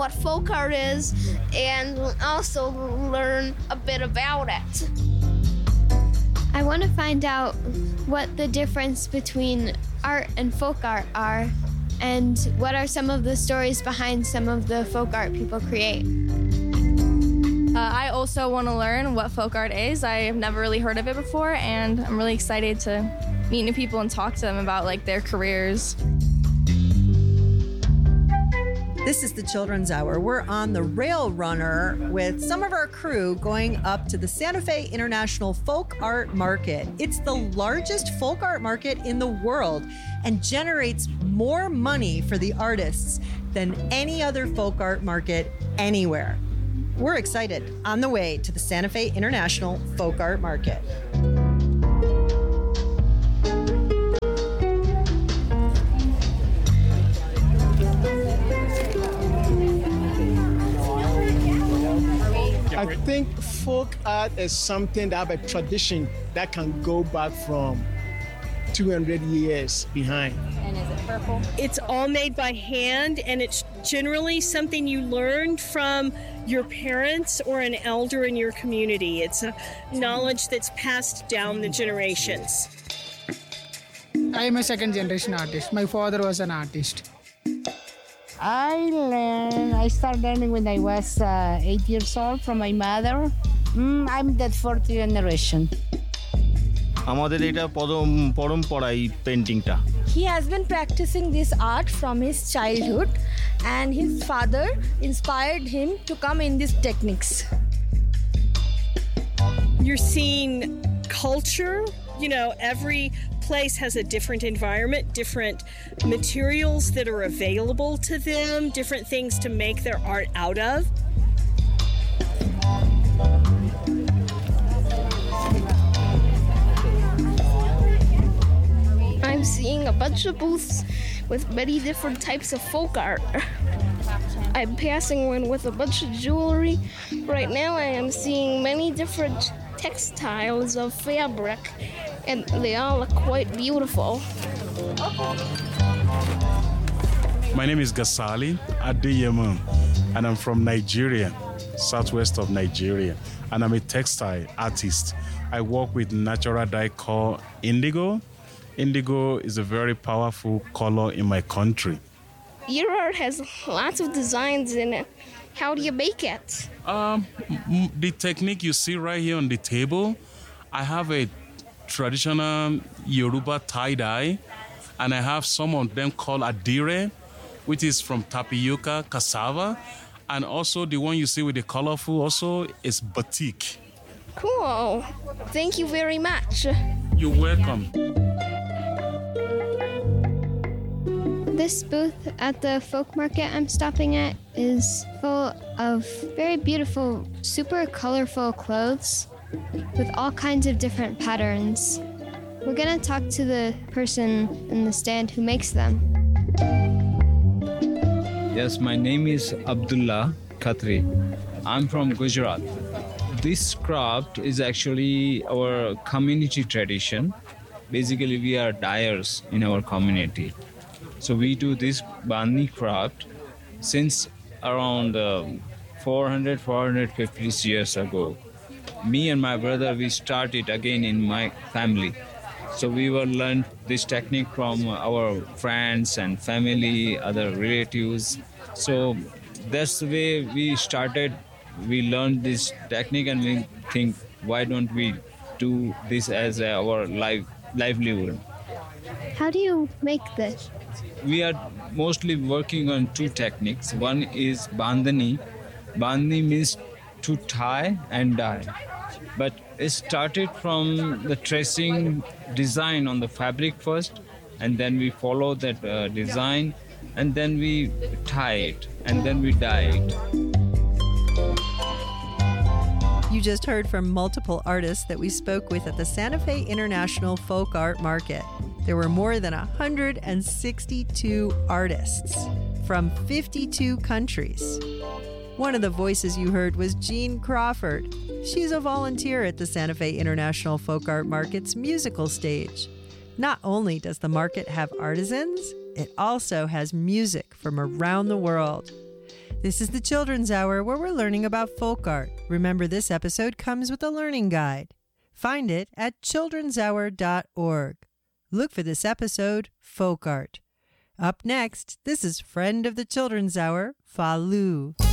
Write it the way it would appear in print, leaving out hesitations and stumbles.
what folk art is and also learn a bit about it. I want to find out what the difference between art and folk art are, and what are some of the stories behind some of the folk art people create. I also want to learn what folk art is. I have never really heard of it before, and I'm really excited to meet new people and talk to them about their careers. This is the Children's Hour. We're on the Rail Runner with some of our crew going up to the Santa Fe International Folk Art Market. It's the largest folk art market in the world and generates more money for the artists than any other folk art market anywhere. We're excited on the way to the Santa Fe International Folk Art Market. I think folk art is something that have a tradition that can go back from 200 years behind. And is it purple? It's all made by hand, and it's generally something you learned from your parents or an elder in your community. It's a knowledge that's passed down the generations. I am a second generation artist. My father was an artist. I started learning when I was 8 years old from my mother. I'm the fourth generation. আমাদের এটা পরম্পরা এই পেইন্টিংটা। He has been practicing this art from his childhood, and his father inspired him to come in these techniques. You're seeing culture. Every place has a different environment, different materials that are available to them, different things to make their art out of. I'm seeing a bunch of booths with many different types of folk art. I'm passing one with a bunch of jewelry. Right now I am seeing many different textiles of fabric, and they all look quite beautiful. My name is Gasali Adeyemo, and I'm from Nigeria, southwest of Nigeria, and I'm a textile artist. I work with natural dye called indigo. Indigo is a very powerful color in my country. Your art has lots of designs in it. How do you make it? The technique you see right here on the table, I have a traditional Yoruba tie-dye, and I have some of them called adire, which is from tapioca, cassava, and also the one you see with the colorful also is batik. Cool. Thank you very much. You're welcome. This booth at the folk market I'm stopping at is full of very beautiful, super colorful clothes with all kinds of different patterns. We're gonna talk to the person in the stand who makes them. Yes, my name is Abdullah Khatri. I'm from Gujarat. This craft is actually our community tradition. Basically, we are dyers in our community. So we do this bandhni craft since around 450 years ago. Me and my brother, we started again in my family. So we will learn this technique from our friends and family, other relatives. So that's the way we started. We learned this technique and we think, why don't we do this as our livelihood? How do you make this? We are mostly working on two techniques. One is bandhani. Bandhani means to tie and dye. But it started from the tracing design on the fabric first, and then we follow that design, and then we tie it, and then we dye it. You just heard from multiple artists that we spoke with at the Santa Fe International Folk Art Market. There were more than 162 artists from 52 countries. One of the voices you heard was Jean Crawford. She's a volunteer at the Santa Fe International Folk Art Market's musical stage. Not only does the market have artisans, it also has music from around the world. This is the Children's Hour, where we're learning about folk art. Remember, this episode comes with a learning guide. Find it at childrenshour.org. Look for this episode, Folk Art. Up next, this is friend of the Children's Hour, Fa Lu.